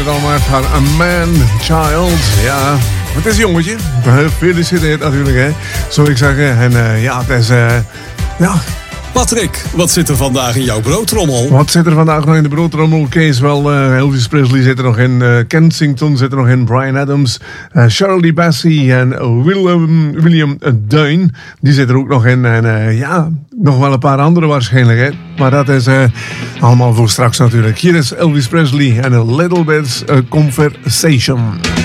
het allemaal uit haar A Man Child. Ja, het is een jongetje. Gefeliciteerd natuurlijk, hè. Zou ik zeggen. En ja, het is... ja... Patrick, wat zit er vandaag in jouw broodtrommel? Wat zit er vandaag nog in de broodtrommel, Kees? Wel, Elvis Presley zit er nog in, Kensington zit er nog in, Bryan Adams, Shirley Bassey en William Duin. Die zit er ook nog in. En ja, nog wel een paar andere waarschijnlijk, hè. Maar dat is allemaal voor straks natuurlijk. Hier is Elvis Presley en A Little Bit Conversation.